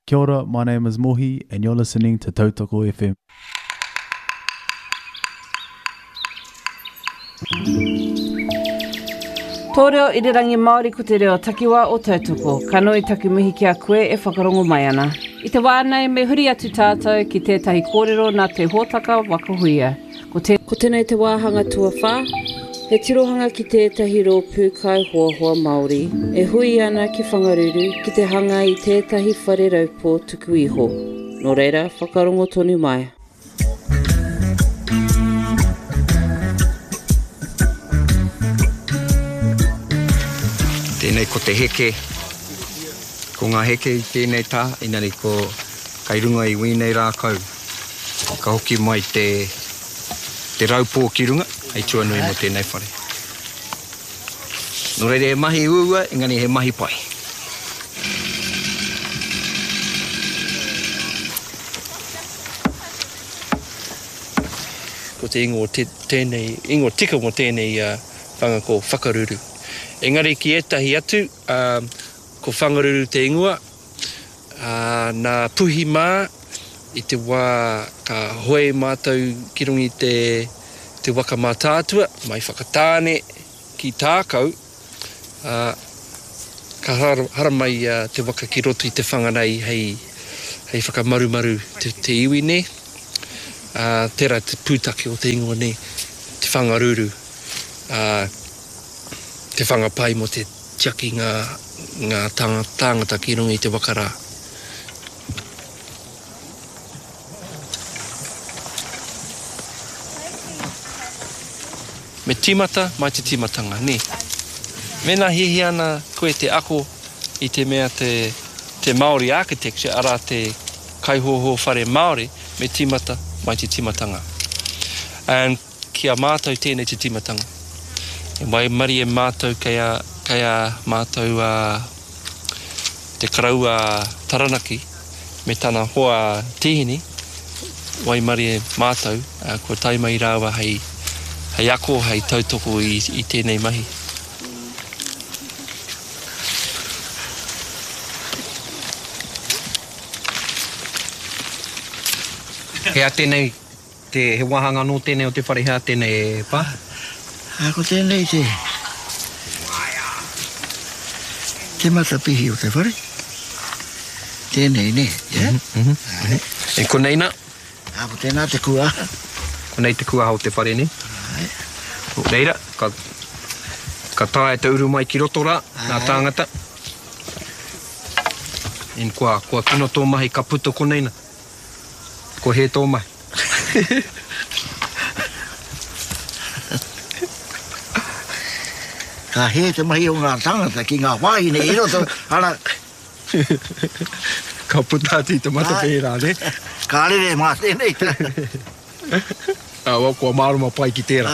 Kia ora, my name is Mohi, and you're listening to Tautoko FM. Tō reo i re rangi Māori ko te reo takiwā o Tautoko, ka noi taki mihi ki a koe e whakarongo mai ana. I te wānei me huri atu tātou ki tētahi kōrero nā te hōtaka wakahuia. Ko tēnei te wāhanga tua whā, he tirohanga ki tētahi ro pūkai hoa Māori, e hui ana ki whangaruru ki te hanga i tētahi whare raupō tuku iho. Nō reira, whakarongo tonu mai. Tēnei ko te heke, ko ngā heke i tēnei tā, inari ko kai runga i wīnei rākau. Ka hoki mai te raupō ki runga, hei tuanui mo tēnei whare. Nō reire he mahi ua, ingani he mahi pai. Ko te ingo tika mo tēnei whanga ko whakaruru. Engari ki etahi atu, ko whangaruru te ingoa, nā puhi mā, i te wā ka hoe mātou ki rungi te waka mātātua, mai whakatāne ki tākau, ka hara mai te waka ki roto i te whangarei hei whakamarumaru te iwi ne, tērā te pūtake o te ingoa ne, te whangaruru, te whangapai mo te tiaki ngā tāngata ki runga i te wakarā. Me timata, mai te timatanga, ne? Mena hihi ana koe te ako i te mea te Māori architecture, ara te kaihoho whare Māori, me timata, mai te timatanga. And kia mātou tēnei te timatanga. E mai mari e mātou kaya mātou te karau taranaki me tana hoa tihini, wai mari e mātou kua taimai rāua hei ako, hei tautoko i tēnei mahi. Hea tēnei, he wahanga no tēnei o te whare, hea tēnei pā? Ko tēnei te matapihi o te whare. Tēnei ne, yeah? E konei nā? Ko tēnā te kua. Konei te kua o te whare ne? Reira, ka tae te uru mai ki roto rā, nā tāngata. En kua kino tō mahi ka puto konei nā. Ko he tō mai. Ka he te mahi o ngā tangata ki ngā wāhine i roto, ana... Ka putāti te matapērā, ne? Ka rere mā tēnei. Awa, kua māruma pai ki tērā.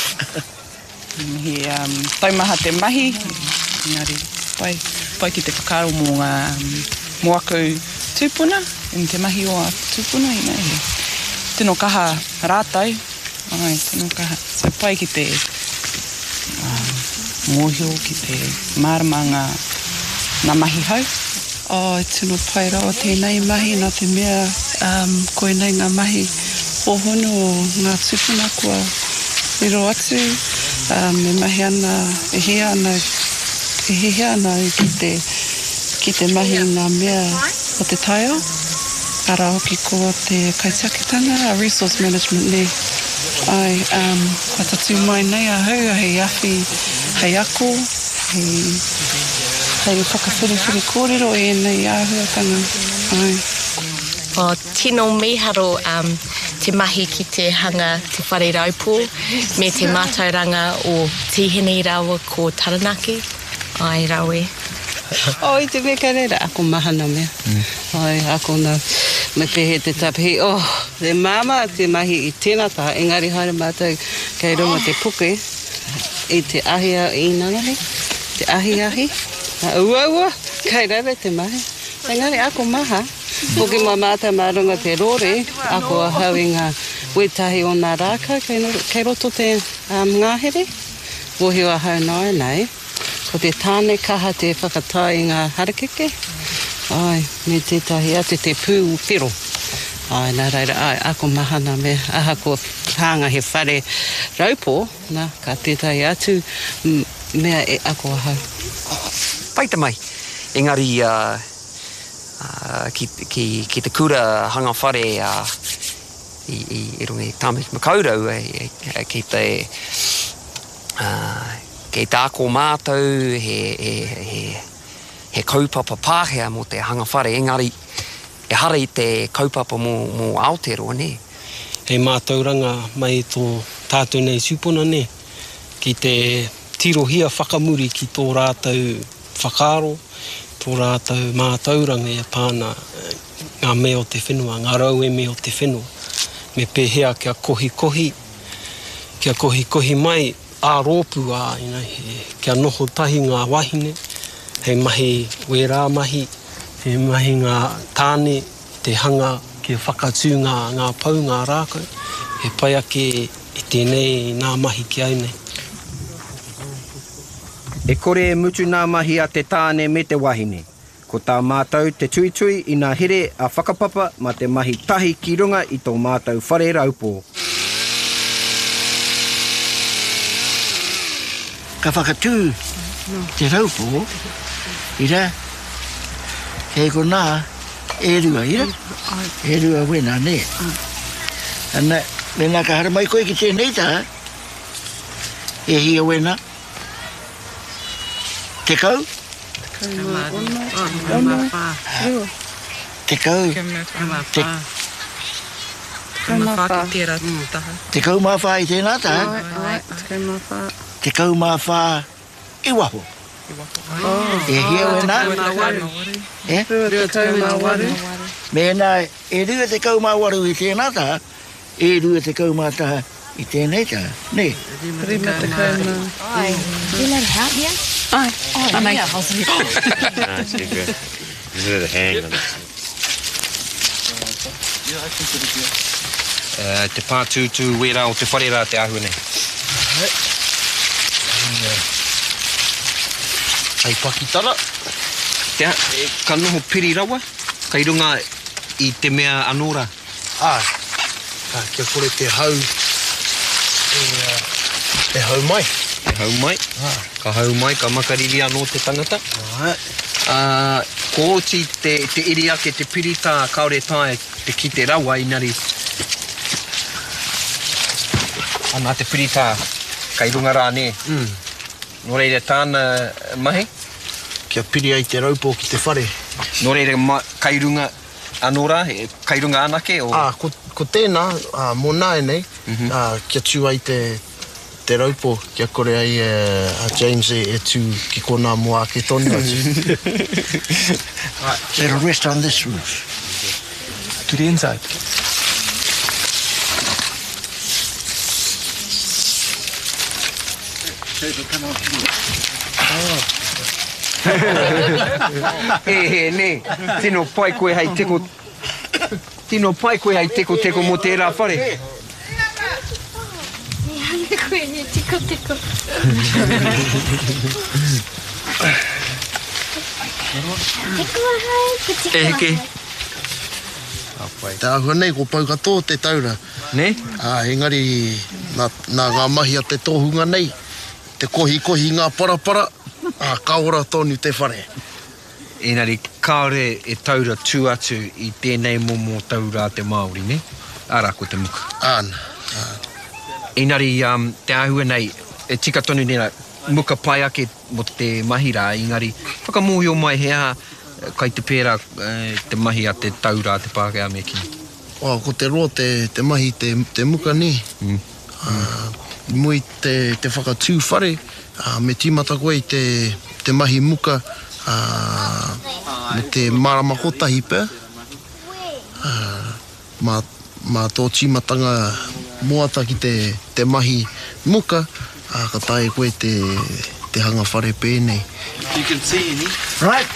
He taumaha te mahi, ngari, pai ki te whakaro mō ngā moaku tūpuna, in te mahi o a tūpuna, he tino kaha rātau, tino kaha, so pai ki te mōhio, ki te mārama ngā mahi hau. E tino pai rao tēnei mahi, nā te mea koe nei ngā mahi hohono o ngā tūpuna kua riro atu, me mahi ana, e he ana ki te mahi ngā mea o te taio, ara hoki ko te kaitiakitanga, resource management ne. Kua tatu mai nei a hau, hei awhi, hei ako, hei whakawhiri kōrero e nei āhuatanga. O tino meharo te mahi ki te hanga te whare raupō, me te mātauranga o tihini rawa ko Taranaki. Ai, rawe. I te mea reira, ako mahana mea. Ako na me pehe te tapihi. Te māma, te mahi i tēnā taha, engari haere mātou kei runga te puke, i te ahia i nangari, te ahi. Ua, kei reira te mahi. Engari, ako maha. Puki mā mātou mārunga te rore, ako a hau i ngā wetahi o nā rākau, kei roto te ngāhere. Wohi a hau nei. Ko te tāne kaha te whakatai i ngā harakeke. Ai, me tētahi ate te pū whiro. Ai, nā reira, ai, ako mahana me aha ko hanga he whare raupō, nā, ka tētahi atu mea e ako ahau. Paita mai, engari ki te kura hanga whare I rungi Thomas Makaurau ki te kei tāko mātou he kaupapa pāhea mo te hanga whare, engari e hara I te kaupapa mo Aotearoa, ne? Hei mātauranga mai tō tātou nei supuna, ne? Ki te tirohia whakamuri ki tō rātou whakaro, tō rātou mātauranga e pāna ngā mea o te whenua, ngā rau e mea o te whenua. Me pēhea kia kohi mai, ā rōpu kia noho tahi ngā wahine, hei mahi wērā mahi, hei mahi ngā tāne, te hanga kia whakatū ngā pau, ngā rākau, he pai ake I tēnei ngā mahi ki au nei. E kore mutu ngā mahi a te tāne me te wahine. Ko tā mātou te tuitui I ngā here a whakapapa ma te mahi tahi ki runga I tō mātou whare raupō. Ka whakatū te raupō, ira, hei ko nā, e rua, ira, e rua wena, ne. Ana, wena ka hara mai koe ki tēnei tā, e hia wena, te kau, te kau, te kau mawha I tēnā tā, te kau mawha I waho. E hia wena, mena e rua te kau mawaru I tēnā tā, e rua te kau mata I tēnei tā, ne? Rima te kau mā. Ai, you let it out here? Ai, yeah, I'll see. That's good. This is the hang on it. Te pātūtū wera o te whare rā te ahu nei. Ai pakitara. Ka noho piri rawa, kai runga I te mea anora. Kia kore te hau, e hau mai. E hau mai. Ka hau mai, ka makariri anō te tangata. Ko oti te iri ake te pirita kaore tae te ki te rawa inari. Ana te pirita kai runga rā ne. Nō reire tāna mahi. Kia piri ai te raupō ki te whare. Nō reire kai runga anora, kai runga anake? Ko tēnā, mō nāe nei, kia tū ai te raupō, kia kore ai a James e tū ki kona mua ake tonu atu. Settle rest on this roof. To the inside. Ne, tino pai koe hai teko... Tino pai koe hai teko mo tērā whare. Koe ni tiko. Heke. Tā hua nei, ko pau katoa te taura. Ne? Engari, nā ngā mahi a te tohunga nei, te kohi ngā parapara, kaora tonu te whare. Engari, kaore e taura tū atu I tēnei momo taura te Māori, ne? Ara ko te muka. Āna. Engari, te ahua nei, e tika tonu nera, muka pai ake mo te mahi rā, engari, whakamohi o mai hea, kai te pēra te mahi a te taura te Pākehā me kini. Ko te roa te mahi te muka ni. Mui te whakatū whare, me tīmata koe I te mahi muka, me te marama kotahi pēr. Ma tō tīmatanga moata ki te mahi muka, ka tae koe te hanga whare pēnei. You can see any. Right.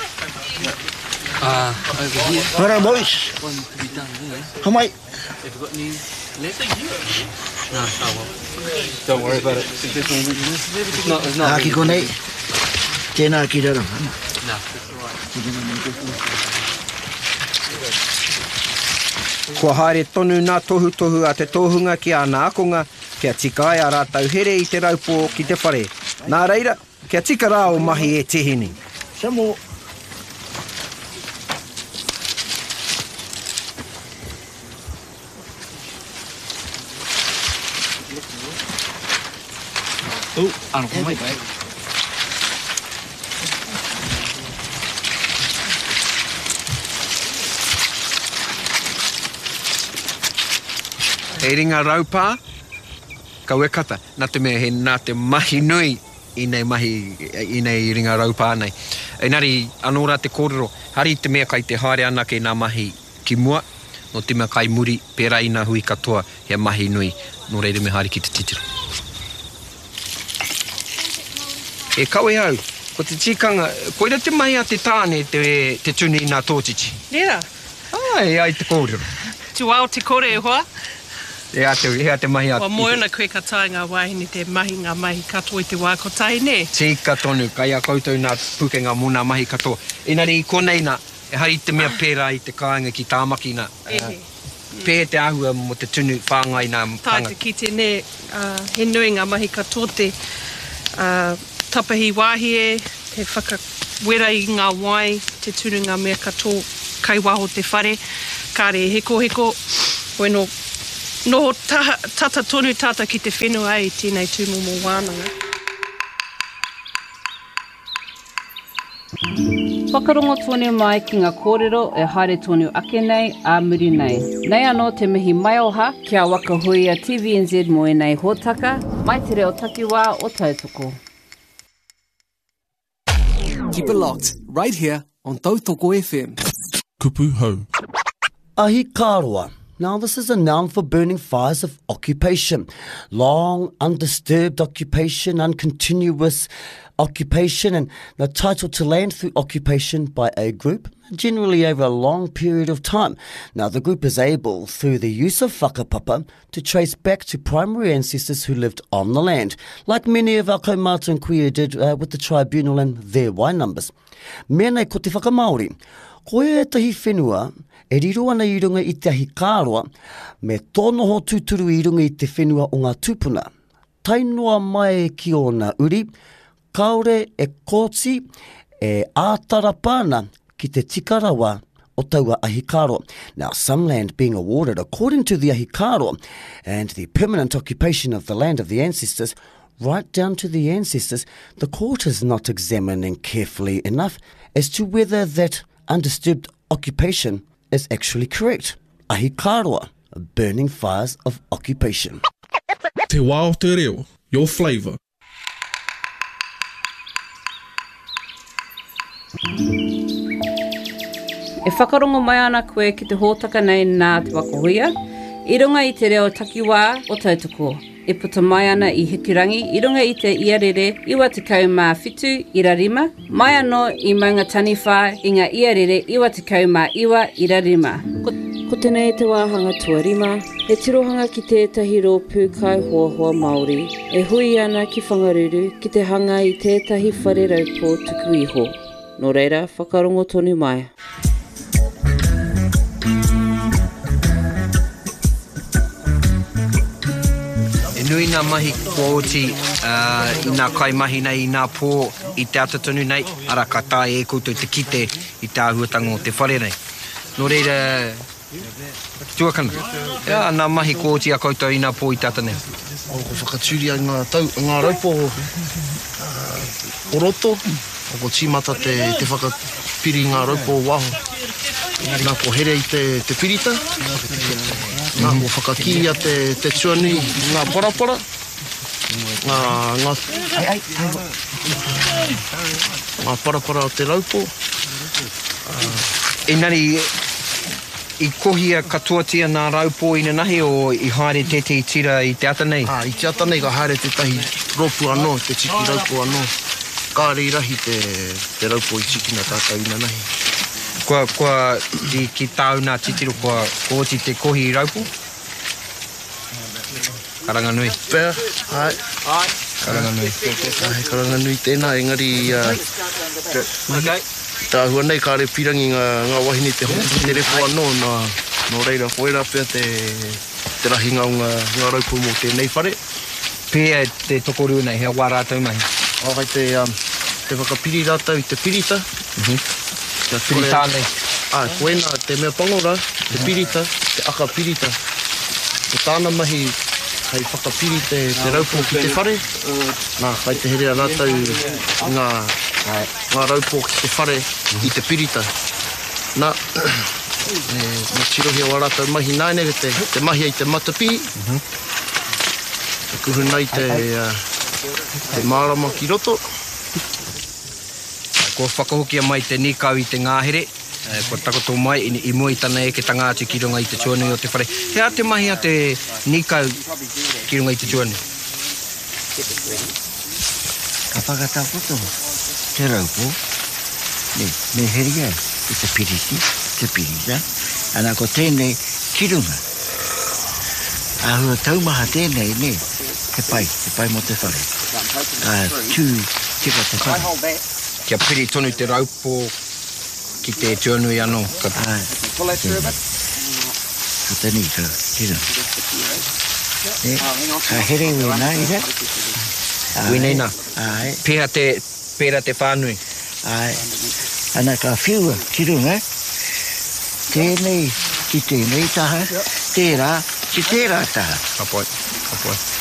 Over here. Right, boys. One to be done there. Come on. Have you got any left? No, well. Don't worry about it. It's not. Aki konei. Tēnā ki rara. Kua haere tonu nā tohu a te tohunga ki ana akonga, kia tika ai a rātau here I te raupō ki te whare. Nā reira, kia tika rā o mahi e tehini. Samo. Ano ko mai. E ringa raupā, kau e kata, nā te mea he nā te mahi nui I nei ringa raupā nei. Engari, anō rā te kōrero, hari te mea kai te haere ana ke nā mahi ki mua, no te mea kai muri, pērā I nā hui katoa, he mahi nui, no reire me haere ki te titiro. E kau e au, ko te tikanga, koira te mai a te tāne te tuni I nā tōtiti. Nera. Ai te kōrero. Tu ao te kore e hoa? E a te mahi a... Wa moena koe ka tae ngā wahine te mahi ngā mahi katoa I te wā ko tae ne? Tika tonu, kai a koutou nā pukenga mō nā mahi katoa. Engari I konei nā, e hari te mea pērā I te kāinga ki tāmaki nā. Pē te ahua mo te tunu whāngai nā panga. Tāte ki te ne, he nui ngā mahi katoa te tapahi wāhie, te whakawera I ngā wai, te tunu ngā mea katoa kai waho te whare, kāre heko, koe no tata tonu tata ki te whenua ai tēnei tūmomo wānanga. Whakarongo tonu mai ki ngā kōrero e haere tonu ake nei a muri nei. Nei anō te mihi mai oha kia wakahui a TVNZ mo e nei hōtaka, mai te reo takiwā o Tautoko. Keep it locked, right here on Tautoko FM. Kupu hau. Ahi kāroa. Now, this is a noun for burning fires of occupation. Long, undisturbed occupation, uncontinuous occupation, and the title to land through occupation by a group, generally over a long period of time. Now, the group is able, through the use of whakapapa, to trace back to primary ancestors who lived on the land, like many of our kaumātua and kuia did with the tribunal and their wai numbers. Mea nei ko te whakamaori. Koe e tahi whenua, e riro ana I runga I te ahi kāroa, me tōno ho tūturu I runga I te whenua o ngā tūpuna. Tainoa mai ki ona uri, kaore e kōti e ātara pāna ki te tikarawa o taua ahi kāroa. Now, some land being awarded according to the ahi kāroa and the permanent occupation of the land of the ancestors, right down to the ancestors, the court is not examining carefully enough as to whether that undisturbed occupation is actually correct. Ahi kāroa, burning fires of occupation. Te wā o te reo, your flavour. E whakarongo mai ana koe ki te hōtaka nei nā te wakahuia, I runga I te reo takiwā o Tautoko. E puta mai ana I Hikirangi, I runga I te iarere iwa te kaumā whitu irarima, mai anō I maunga taniwha I ngā iarere iwa te kaumā iwa irarima. Ko tēnei te wāhanga tuarima, e tirohanga ki tētahi rōpū kai hoahoa Māori, e hui ana ki whangaruru ki te hanga I tētahi whare raupō tuku iho. Nō reira, whakarongo tonu mai. Nui nā mahi kōti I nā kaimahi nei, I nā pō, I te atatonu nei, ara ka tāe e koutou te kite I te āhuatanga o te whare nei. Nō reira, tuakana, nā mahi kōti a koutou I nā pō I te ata nei. O ko whakatūri a ngā raupo o roto, o ko tīmata te whakapiri ngā raupo o waho. Nā ko here I te pirita, nā ko whakaki a te tuanui, ngā parapara, ngā parapara o te raupo. Engari, I kohia katoatia nā raupo I nahi o I haere tētei tira I te ata nei? I te ata nei ka haere te tahi rōpu anō, te tiki raupo anō. Kāre I rahi te raupo I tikina tātou I nahi. Kua ki tāu nā titiro kua kōti te kohi I raupo? Karanga nui. Pea, ai. Karanga nui. Karanga nui tēnā, engari... Okay. Tā hua nei kāre pirangi ngā wahine te hoki te repo anō nō reira whaera pia te rahi ngā raupu mō tēnei whare. Pēa te tokoru nei, hea wā rātau mahi? Kai te whakapiri rātau i te pirita. Pirita nei? Koena, te mea pangora, te pirita, te aka pirita. Te tāna mahi hei whakapiri te raupo ki te whare. Kai te herea rātau ngā raupo ki te whare i te pirita. Nā tirohia wā rātau mahi nāne te mahi ai te matapi. Te kuhu nei te mārama ki roto. Ko whakahokia mai te nikau i te ngāhere. Ko takoto mai i mua i tana e ke tangāti ki runga i te tuanui o te whare. Hea te mahi a te nikau ki runga i te tuanui? Ka whakatakoto te raupo. Me heria i te pirita. Ana ko tēnei ki runga. Ahua taumaha tēnei ne. Te pai mo te whare. Tū tika te whare. Kia piri tonu te raupo ki te tuanui anō. Ko te ni ka tira. Ka here wena i re. Wena ina. Pēra te whānui. Ana ka whiua ki runga. Tēnei ki tēnei taha. Tērā ki tērā taha. Kapoi.